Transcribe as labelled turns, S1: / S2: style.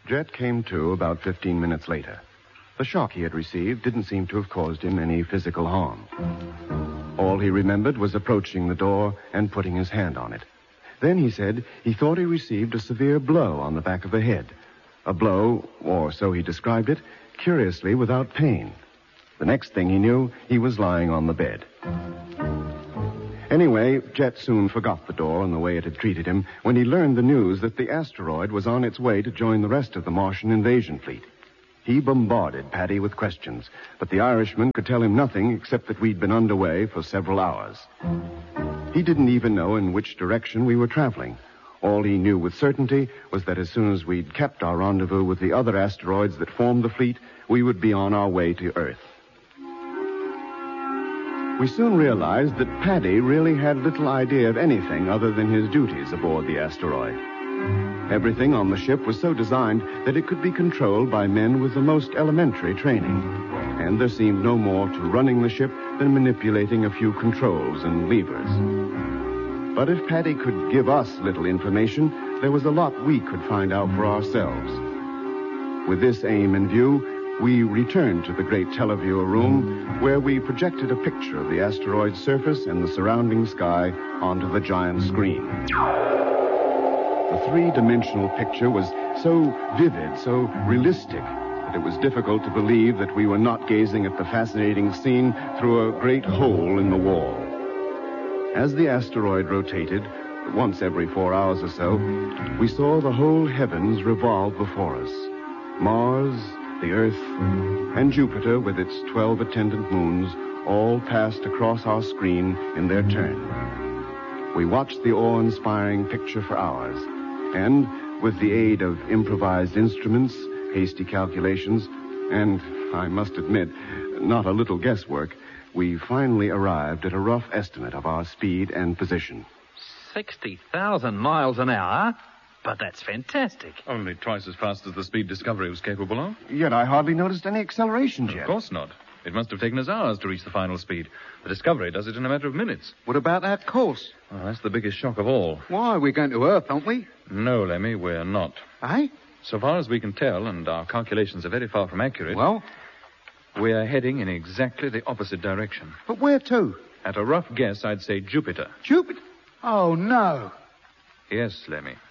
S1: Jet came to about 15 minutes later. The shock he had received didn't seem to have caused him any physical harm. All he remembered was approaching the door and putting his hand on it. Then he said he thought he received a severe blow on the back of the head. A blow, or so he described it, curiously without pain. The next thing he knew, he was lying on the bed. Anyway, Jet soon forgot the door and the way it had treated him when he learned the news that the asteroid was on its way to join the rest of the Martian invasion fleet. He bombarded Paddy with questions, but the Irishman could tell him nothing except that we'd been underway for several hours. He didn't even know in which direction we were traveling. All he knew with certainty was that as soon as we'd kept our rendezvous with the other asteroids that formed the fleet, we would be on our way to Earth. We soon realized that Paddy really had little idea of anything other than his duties aboard the asteroid. Everything on the ship was so designed that it could be controlled by men with the most elementary training. And there seemed no more to running the ship than manipulating a few controls and levers. But if Paddy could give us little information, there was a lot we could find out for ourselves. With this aim in view, we returned to the great televiewer room where we projected a picture of the asteroid's surface and the surrounding sky onto the giant screen. The three-dimensional picture was so vivid, so realistic, that it was difficult to believe that we were not gazing at the fascinating scene through a great hole in the wall. As the asteroid rotated, once every 4 hours or so, we saw the whole heavens revolve before us. Mars, the Earth, and Jupiter, with its 12 attendant moons, all passed across our screen in their turn. We watched the awe-inspiring picture for hours, and with the aid of improvised instruments, hasty calculations, and, I must admit, not a little guesswork, we finally arrived at a rough estimate of our speed and position.
S2: 60,000 miles an hour? But that's fantastic.
S3: Only twice as fast as the speed Discovery was capable of.
S1: Yet I hardly noticed any acceleration, Jet.
S3: Of course not. It must have taken us hours to reach the final speed. The Discovery does it in a matter of minutes.
S4: What about that course?
S3: Well, that's the biggest shock of all.
S4: Why, we're going to Earth, aren't we?
S3: No, Lemmy, we're not.
S4: Eh?
S3: So far as we can tell, and our calculations are very far from accurate...
S4: Well?
S3: We are heading in exactly the opposite direction.
S4: But where to?
S3: At a rough guess, I'd say Jupiter.
S4: Jupiter? Oh, no.
S3: Yes, Lemmy.